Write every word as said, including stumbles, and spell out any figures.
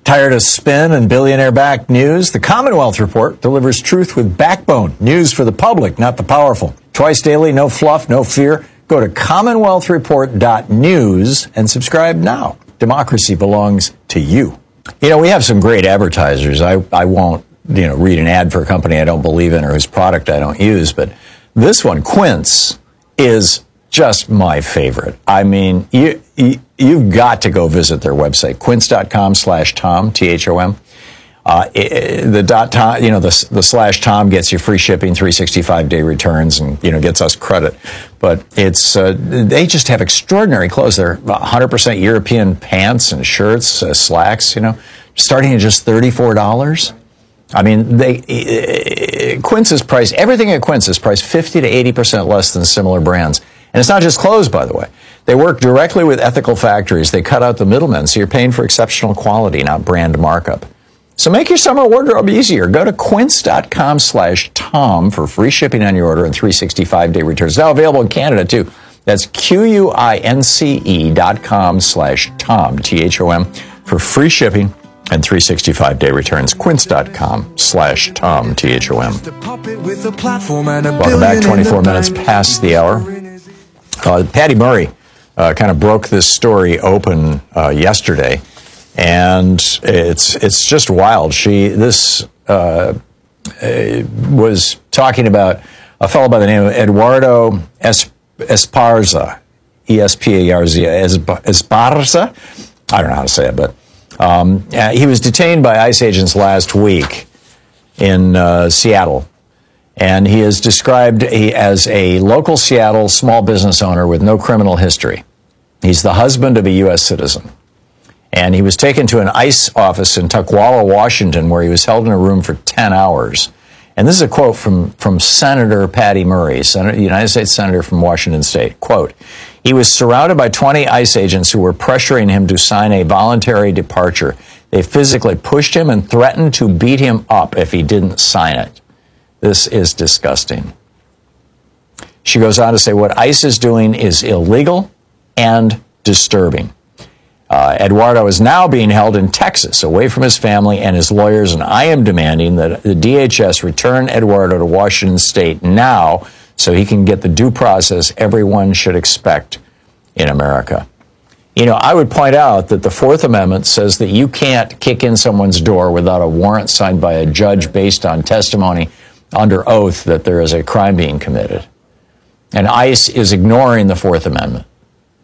Tired of spin and billionaire-backed news? The Commonwealth Report delivers truth with backbone. News for the public, not the powerful. Twice daily, no fluff, no fear. Go to commonwealth report dot news and subscribe now. Democracy belongs to you. You know, we have some great advertisers. I, I won't, you know, read an ad for a company I don't believe in or whose product I don't use, but this one, Quince, is just my favorite. I mean, you, you, you've got to go visit their website, quince.com slash Tom, T H O M. Uh, it, the dot Tom, you know, the, the slash Tom gets you free shipping, three hundred sixty-five day returns, and, you know, gets us credit. But it's, uh, they just have extraordinary clothes. They're one hundred percent European pants and shirts, uh, slacks, you know, starting at just thirty-four dollars. I mean, they, uh, Quince is priced, everything at Quince is priced fifty to eighty percent less than similar brands. And it's not just clothes, by the way. They work directly with ethical factories. They cut out the middlemen, so you're paying for exceptional quality, not brand markup. So make your summer wardrobe easier. Go to quince.com slash Tom for free shipping on your order and three hundred sixty-five day returns. Now available in Canada, too. That's Q-U-I-N-C-E dot com slash Tom, T H O M, for free shipping and three hundred sixty-five day returns. Quince.com slash Tom, T H O M. Welcome back, twenty-four minutes past the hour. Uh, Patty Murray uh, kind of broke this story open uh, yesterday, and it's it's just wild. She this uh, was talking about a fellow by the name of Eduardo es- Esparza, E S P A R Z A, Esparza. I don't know how to say it, but um, uh, he was detained by ICE agents last week in uh, Seattle. And he is described as a local Seattle small business owner with no criminal history. He's the husband of a U S citizen. And he was taken to an ICE office in Tukwila, Washington, where he was held in a room for ten hours. And this is a quote from, from Senator Patty Murray, Senator, United States Senator from Washington State. Quote, he was surrounded by twenty ICE agents who were pressuring him to sign a voluntary departure. They physically pushed him and threatened to beat him up if he didn't sign it. This is disgusting. She goes on to say what ICE is doing is illegal and disturbing. Uh, Eduardo is now being held in Texas, away from his family and his lawyers, and I am demanding that the D H S return Eduardo to Washington State now so he can get the due process everyone should expect in America. You know, I would point out that the Fourth Amendment says that you can't kick in someone's door without a warrant signed by a judge based on testimony under oath that there is a crime being committed. And ICE is ignoring the Fourth Amendment.